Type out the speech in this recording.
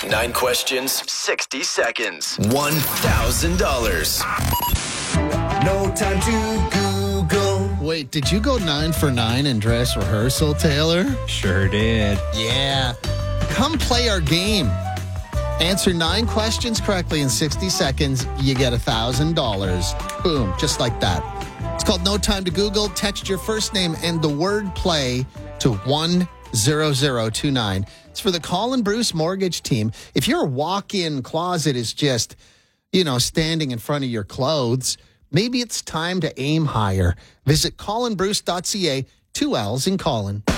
9 questions, 60 seconds, $1,000. No time to Google. Wait, did you go 9 for 9 in dress rehearsal, Taylor? Sure did. Yeah. Come play our game. Answer 9 questions correctly in 60 seconds. You get $1,000. Boom, just like that. It's called No Time to Google. Text your first name and the word play to 10029. It's for the Colin Bruce Mortgage Team. If your walk-in closet is just, standing in front of your clothes, maybe it's time to aim higher. Visit colinbruce.ca, 2 L's in Colin.